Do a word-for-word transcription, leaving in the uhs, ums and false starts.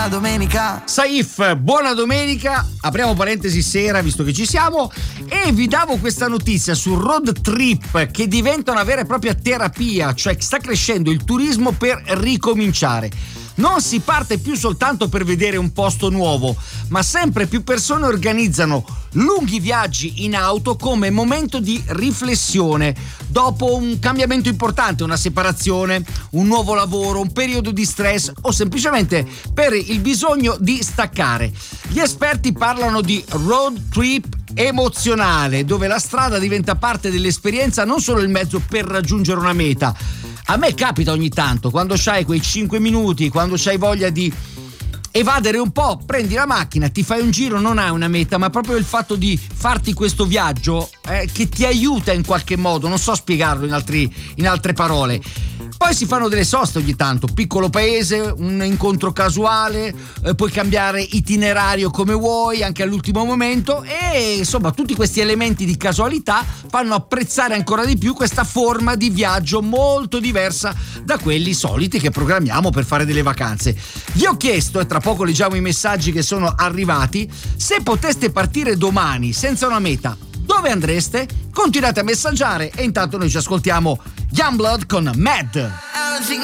buona domenica. Saif, buona domenica. Apriamo parentesi sera, visto che ci siamo, e vi davo questa notizia sul road trip che diventa una vera e propria terapia, cioè sta crescendo il turismo per ricominciare. Non si parte più soltanto per vedere un posto nuovo, ma sempre più persone organizzano lunghi viaggi in auto come momento di riflessione dopo un cambiamento importante, una separazione, un nuovo lavoro, un periodo di stress o semplicemente per il bisogno di staccare. Gli esperti parlano di road trip emozionale, dove la strada diventa parte dell'esperienza, non solo il mezzo per raggiungere una meta. A me capita ogni tanto, quando c'hai quei cinque minuti, quando c'hai voglia di evadere un po', prendi la macchina, ti fai un giro, non hai una meta, ma proprio il fatto di farti questo viaggio eh, che ti aiuta in qualche modo, non so spiegarlo in, altri, in altre parole. Poi si fanno delle soste ogni tanto, piccolo paese, un incontro casuale, eh, puoi cambiare itinerario come vuoi anche all'ultimo momento e insomma tutti questi elementi di casualità fanno apprezzare ancora di più questa forma di viaggio molto diversa da quelli soliti che programmiamo per fare delle vacanze. Vi ho chiesto, e tra poco leggiamo i messaggi che sono arrivati, se poteste partire domani senza una meta, dove andreste? Continuate a messaggiare e intanto noi ci ascoltiamo Youngblood con Mad.